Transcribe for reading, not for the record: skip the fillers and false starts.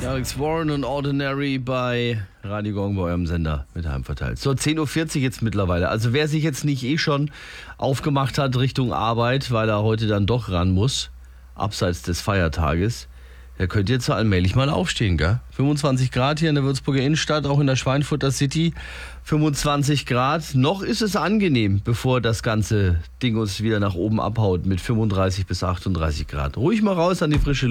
Alex Warren und Ordinary bei Radio Gong bei eurem Sender mit heimverteilt. So, 10.40 Uhr jetzt mittlerweile. Also wer sich jetzt nicht schon aufgemacht hat Richtung Arbeit, weil er heute dann doch ran muss, abseits des Feiertages, der könnte jetzt so allmählich mal aufstehen, gell? 25 Grad hier in der Würzburger Innenstadt, auch in der Schweinfurter City. 25 Grad. Noch ist es angenehm, bevor das ganze Ding uns wieder nach oben abhaut mit 35 bis 38 Grad. Ruhig mal raus an die frische Luft.